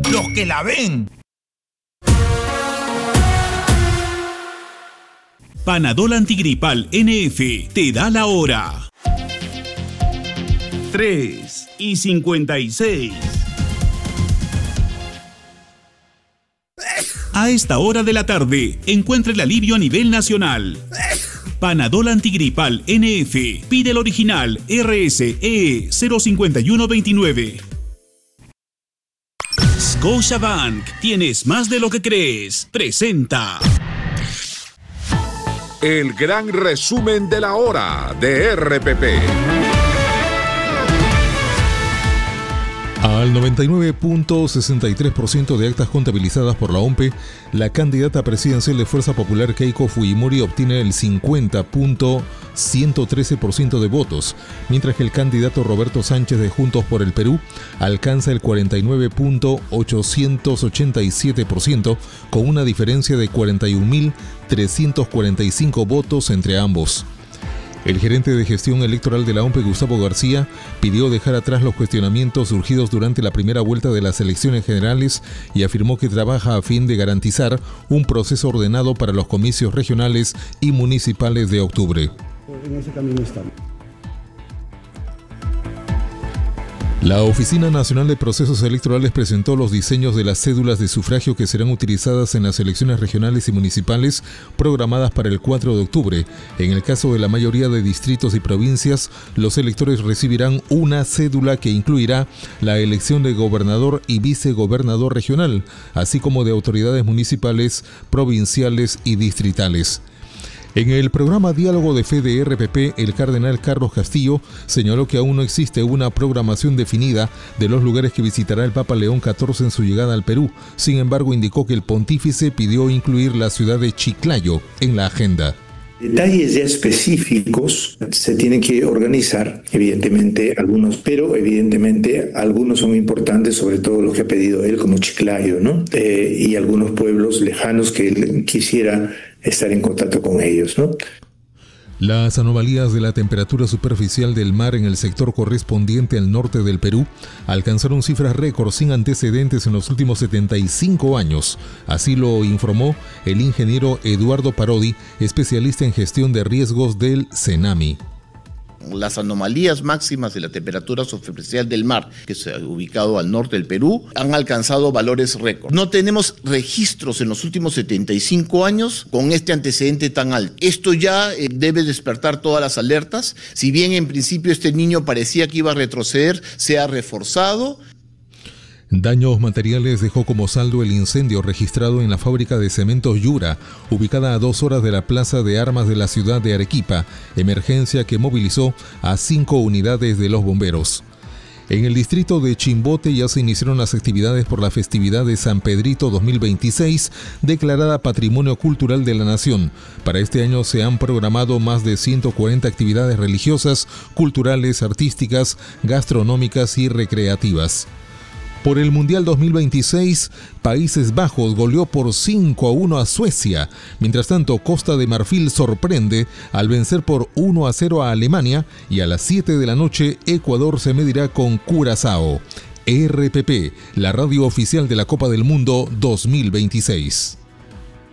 los que la ven. Panadol Antigripal NF te da la hora. 3:56. A esta hora de la tarde, encuentra el alivio a nivel nacional. Panadol Antigripal NF. Pide el original RSE 05129. Scotiabank. Tienes más de lo que crees. Presenta el gran resumen de la hora de RPP. Al 99.63% de actas contabilizadas por la OMPE, la candidata presidencial de Fuerza Popular Keiko Fujimori obtiene el 50.113% de votos, mientras que el candidato Roberto Sánchez de Juntos por el Perú alcanza el 49.887%, con una diferencia de 41.345 votos entre ambos. El gerente de gestión electoral de la OMPE, Gustavo García, pidió dejar atrás los cuestionamientos surgidos durante la primera vuelta de las elecciones generales y afirmó que trabaja a fin de garantizar un proceso ordenado para los comicios regionales y municipales de octubre. En ese camino estamos. La Oficina Nacional de Procesos Electorales presentó los diseños de las cédulas de sufragio que serán utilizadas en las elecciones regionales y municipales programadas para el 4 de octubre. En el caso de la mayoría de distritos y provincias, los electores recibirán una cédula que incluirá la elección de gobernador y vicegobernador regional, así como de autoridades municipales, provinciales y distritales. En el programa Diálogo de Fe de RPP, el cardenal Carlos Castillo señaló que aún no existe una programación definida de los lugares que visitará el Papa León XIV en su llegada al Perú. Sin embargo, indicó que el pontífice pidió incluir la ciudad de Chiclayo en la agenda. Detalles ya específicos se tienen que organizar, evidentemente algunos, pero evidentemente algunos son importantes, sobre todo los que ha pedido él, como Chiclayo, ¿no? Y algunos pueblos lejanos que él quisiera estar en contacto con ellos, ¿no? Las anomalías de la temperatura superficial del mar en el sector correspondiente al norte del Perú alcanzaron cifras récord sin antecedentes en los últimos 75 años. Así lo informó el ingeniero Eduardo Parodi, especialista en gestión de riesgos del CENAMI. Las anomalías máximas de la temperatura superficial del mar, que se ha ubicado al norte del Perú, han alcanzado valores récord. No tenemos registros en los últimos 75 años con este antecedente tan alto. Esto ya debe despertar todas las alertas. Si bien en principio este niño parecía que iba a retroceder, se ha reforzado. Daños materiales dejó como saldo el incendio registrado en la fábrica de cementos Yura, ubicada a 2 horas de la plaza de armas de la ciudad de Arequipa, emergencia que movilizó a 5 unidades de los bomberos. En el distrito de Chimbote ya se iniciaron las actividades por la festividad de San Pedrito 2026, declarada Patrimonio Cultural de la Nación. Para este año se han programado más de 140 actividades religiosas, culturales, artísticas, gastronómicas y recreativas. Por el Mundial 2026, Países Bajos goleó por 5-1 a Suecia. Mientras tanto, Costa de Marfil sorprende al vencer por 1-0 a Alemania y a las 7 de la noche Ecuador se medirá con Curazao. RPP, la radio oficial de la Copa del Mundo 2026.